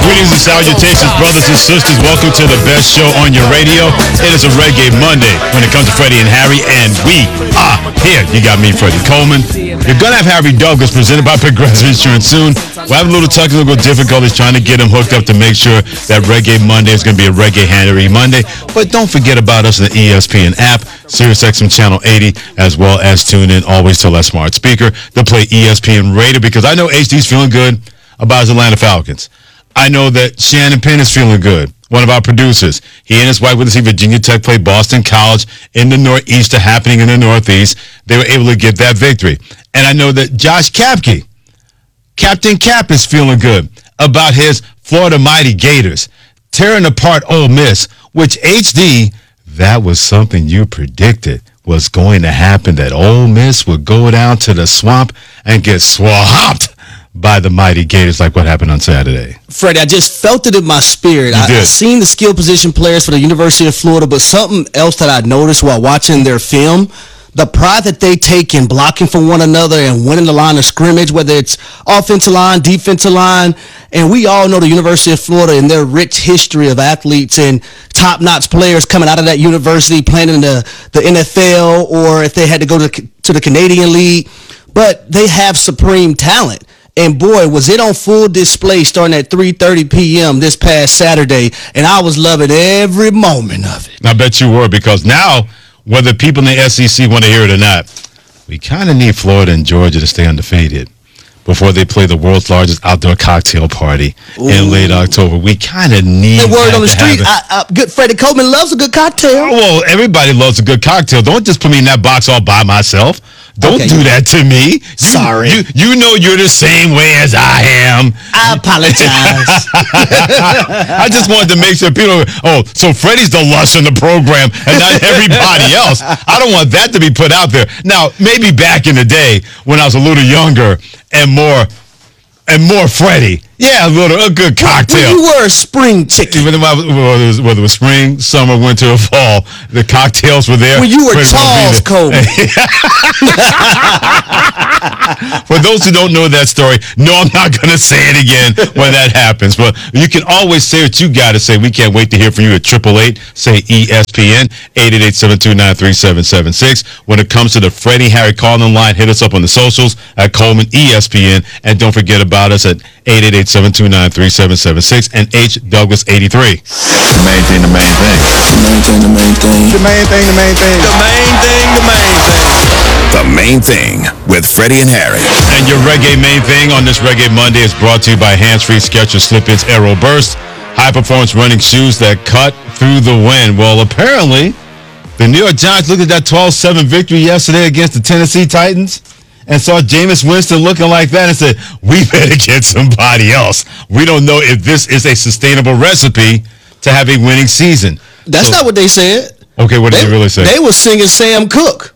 Greetings and salutations, brothers and sisters. Welcome to the best show on your radio. It is a Reggae Monday when it comes to Freddie and Harry, and we are here. You got me, Freddie Coleman. You're going to have Harry Douglas presented by Progressive Insurance soon. We'll have a little technical difficulties trying to get him hooked up to make sure that Reggae Monday is going to be a Reggae Harry Monday. But don't forget about us in the ESPN app, SiriusXM Channel 80, as well as tune in always to that smart speaker to play ESPN Radio, because I know HD's feeling good about his Atlanta Falcons. I know that Shannon Penn is feeling good, one of our producers. He and his wife went to see Virginia Tech play Boston College in the Northeast, happening in the Northeast. They were able to get that victory. And I know that Josh Kapke, Captain Cap, is feeling good about his Florida Mighty Gators tearing apart Ole Miss, which HD, that was something you predicted was going to happen, that Ole Miss would go down to the swamp and get swamped by the Mighty Gators, like what happened on Saturday. Freddie, I just felt it in my spirit. I've seen the skill position players for the University of Florida, but something else that I noticed while watching their film, the pride that they take in blocking for one another and winning the line of scrimmage, whether it's offensive line, defensive line. And we all know the University of Florida and their rich history of athletes and top-notch players coming out of that university, playing in the NFL, or if they had to go to the Canadian League. But they have supreme talent. And boy, was it on full display starting at 3:30 p.m. this past Saturday, and I was loving every moment of it. I bet you were, because now, whether people in the SEC want to hear it or not, we kind of need Florida and Georgia to stay undefeated before they play the world's largest outdoor cocktail party in late October. We kind of need the word on the street. Good Freddie Coleman loves a good cocktail. Well, everybody loves a good cocktail. Don't just put me in that box all by myself. Don't do that to me. Sorry. You know you're the same way as I am. I apologize. I just wanted to make sure people, so Freddie's the lush in the program and not everybody else. I don't want that to be put out there. Now, maybe back in the day when I was a little younger and more Freddie. Yeah, a good cocktail. When you were a spring chicken. Whether it was spring, summer, winter, or fall, the cocktails were there. When you were Charles Coleman. For those who don't know that story, no, I'm not going to say it again when that happens. But you can always say what you got to say. We can't wait to hear from you at 888, say ESPN, 888-729-3776. When it comes to the Freddie Harry calling line, hit us up on the socials at Coleman ESPN. And don't forget about us at 888-729-3776 and H. Douglas 83. The main thing. The main thing. The main thing with Freddie and Harry. And your Reggae Main Thing on this Reggae Monday is brought to you by Hands-Free Skechers Slip-Ins Aero Burst, high-performance running shoes that cut through the wind. Well, apparently, the New York Giants looked at that 12-7 victory yesterday against the Tennessee Titans and saw Jameis Winston looking like that and said, we better get somebody else. We don't know if this is a sustainable recipe to have a winning season. That's not what they said. Okay, what did they really say? They were singing Sam Cooke.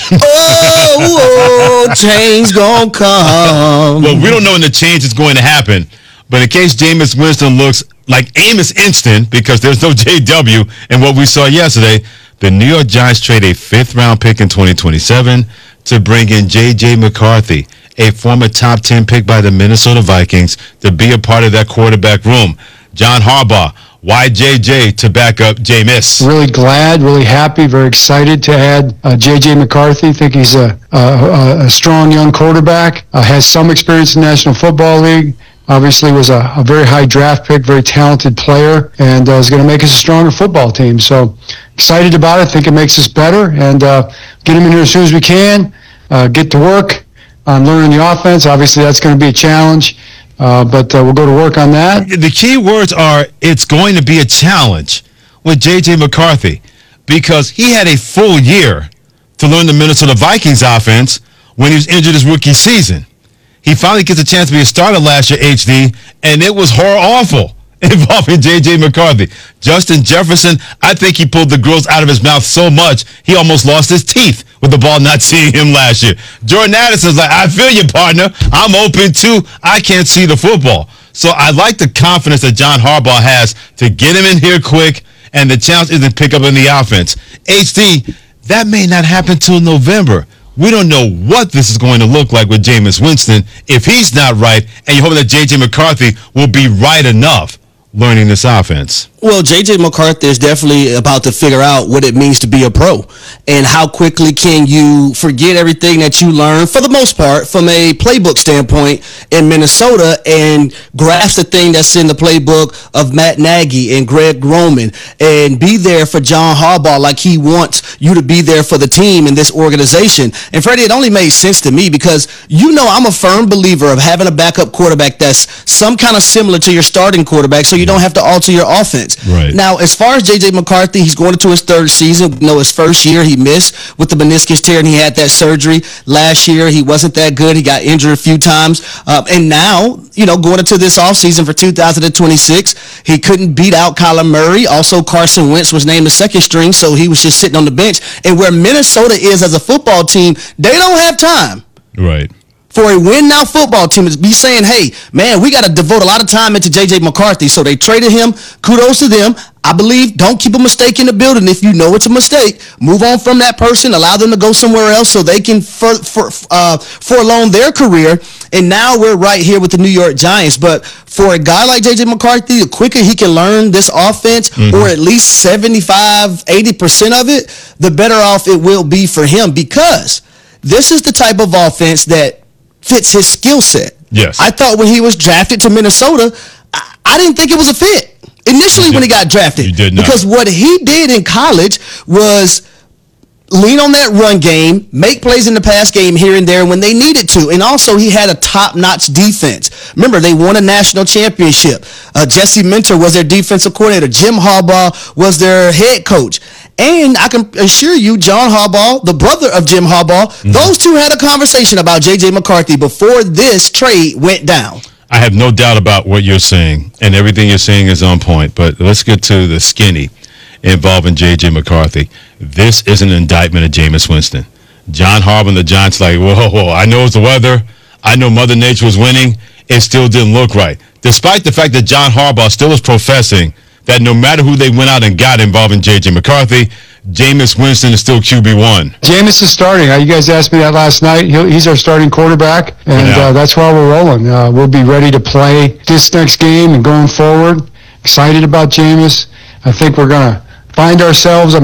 Change gonna come. Well, we don't know when the change is going to happen, but in case Jameis Winston looks like Amos Instant, because there's no JW in what we saw yesterday, the New York Giants trade a 5th-round pick in 2027 to bring in J.J. McCarthy, a former top 10 pick by the Minnesota Vikings, to be a part of that quarterback room. John Harbaugh, why JJ to back up Jameis? Really glad, really happy, very excited to add J.J. McCarthy. Think he's a strong young quarterback, has some experience in the National Football League. Obviously was a very high draft pick, very talented player, and is going to make us a stronger football team. So excited about it. Think it makes us better, and get him in here as soon as we can. Get to work on learning the offense. Obviously that's going to be a challenge. But we'll go to work on that. The key words are, it's going to be a challenge with J.J. McCarthy, because he had a full year to learn the Minnesota Vikings offense when he was injured his rookie season. He finally gets a chance to be a starter last year, HD, and it was awful involving J.J. McCarthy. Justin Jefferson, I think he pulled the grills out of his mouth so much, he almost lost his teeth with the ball not seeing him last year. Jordan Addison's like, I feel you, partner. I'm open too. I can't see the football. So I like the confidence that John Harbaugh has to get him in here quick, and the challenge is to pick up in the offense. HD, that may not happen till November. We don't know what this is going to look like with Jameis Winston if he's not right, and you're hoping that J.J. McCarthy will be right enough. learning this offense? Well, J.J. McCarthy is definitely about to figure out what it means to be a pro and how quickly can you forget everything that you learned, for the most part, from a playbook standpoint in Minnesota and grasp the thing that's in the playbook of Matt Nagy and Greg Roman and be there for John Harbaugh like he wants you to be there for the team in this organization. And, Freddie, it only made sense to me because, I'm a firm believer of having a backup quarterback that's some kind of similar to your starting quarterback so you don't have to alter your offense. Right. Now, as far as J.J. McCarthy, he's going into his third season. His first year he missed with the meniscus tear, and he had that surgery. Last year, he wasn't that good. He got injured a few times. And now, going into this offseason for 2026, he couldn't beat out Kyler Murray. Also, Carson Wentz was named the second string, so he was just sitting on the bench. And where Minnesota is as a football team, they don't have time. Right. For a win-now football team to be saying, hey, man, we got to devote a lot of time into J.J. McCarthy. So they traded him. Kudos to them. I believe don't keep a mistake in the building. If you know it's a mistake, move on from that person. Allow them to go somewhere else so they can forlong their career. And now we're right here with the New York Giants. But for a guy like J.J. McCarthy, the quicker he can learn this offense, or at least 75, 80% of it, the better off it will be for him, because this is the type of offense that fits his skill set. Yes. I thought when he was drafted to Minnesota, I didn't think it was a fit initially when he got drafted. You did not. Because what he did in college was lean on that run game, make plays in the pass game here and there when they needed to. And also he had a top-notch defense. Remember, they won a national championship. Jesse Minter was their defensive coordinator. Jim Harbaugh was their head coach. And I can assure you, John Harbaugh, the brother of Jim Harbaugh, those two had a conversation about J.J. McCarthy before this trade went down. I have no doubt about what you're saying, and everything you're saying is on point. But let's get to the skinny involving J.J. McCarthy. This is an indictment of Jameis Winston. John Harbaugh and the Giants like, whoa, I know it's the weather. I know Mother Nature was winning. It still didn't look right. Despite the fact that John Harbaugh still is professing that no matter who they went out and got involving J.J. McCarthy, Jameis Winston is still QB1. Jameis is starting. You guys asked me that last night. He's our starting quarterback, and that's why we're rolling. We'll be ready to play this next game and going forward. Excited about Jameis. I think we're going to find ourselves.